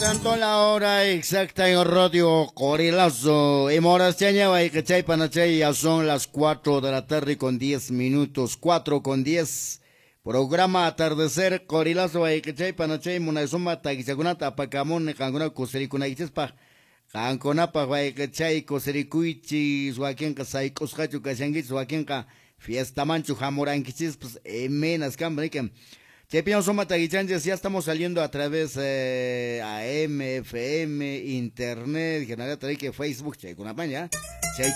Tanto la hora exacta en Radio Corilazo. En Morasteña, Guaycachay, Panachay, ya son las 4 de la tarde con 10 minutos. 4:10. Programa Atardecer, Corilazo, Guaycachay, Panachay, Munazuma, Tagisagunata, Pacamón, Canguna, Cosericunaichespa. Canconapa, Guaycachay, Coserikuichi, Suaquien, Casay, Coscacho, Casangis, Suaquien, Fiesta Mancho, Jamoranquichis, pues, menas, Cambriquen. Chepion Soma Taguichanches, ya estamos saliendo a través AM, FM, Internet, General Tarique, Facebook, Che, con la paña.